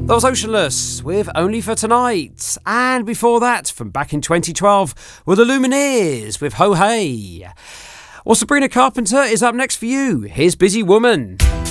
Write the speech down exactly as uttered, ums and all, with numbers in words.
That was Oceanless with Only for Tonight. And before that, from back in twenty twelve, were the Lumineers with Ho Hey. Well, Sabrina Carpenter is up next for you. Here's Busy Woman.